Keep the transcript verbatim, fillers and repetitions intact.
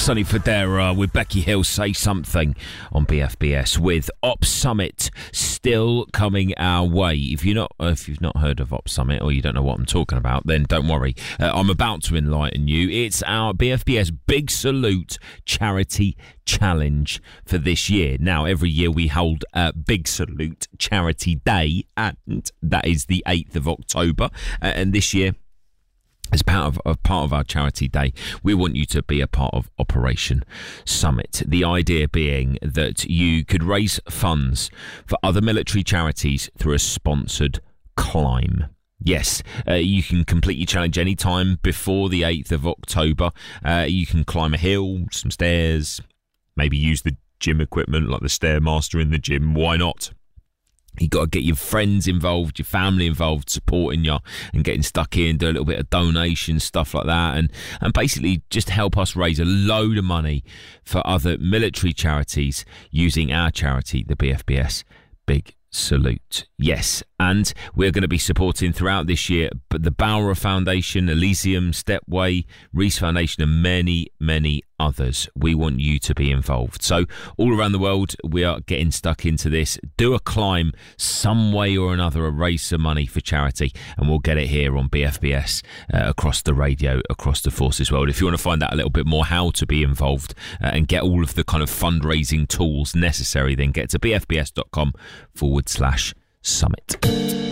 Sonny Fodera with Becky Hill, Say Something on B F B S, with Op Summit still coming our way. If you're not, if you've not heard of Op Summit, or you don't know what I'm talking about, then don't worry. Uh, I'm about to enlighten you. It's our B F B S Big Salute Charity Challenge for this year. Now, every year we hold a Big Salute Charity Day, and that is the eighth of October. Uh, and this year, as part of, of part of our charity day, we want you to be a part of Operation Summit. The idea being that you could raise funds for other military charities through a sponsored climb. Yes, uh, you can complete your challenge any time before the eighth of October. Uh, you can climb a hill, some stairs, maybe use the gym equipment like the Stairmaster in the gym. Why not? You've got to get your friends involved, your family involved, supporting you and getting stuck in, do a little bit of donation, stuff like that, and, and basically just help us raise a load of money for other military charities using our charity, the B F B S Big Salute. Yes, and we're going to be supporting throughout this year but the Bowra Foundation, Elysium, Stepway, Reese Foundation, and many, many others. We want you to be involved. So all around the world, we are getting stuck into this. Do a climb some way or another, raise some money for charity, and we'll get it here on B F B S uh, across the radio, across the Forces world. If you want to find out a little bit more how to be involved uh, and get all of the kind of fundraising tools necessary, then get to bfbs.com forward slash summit.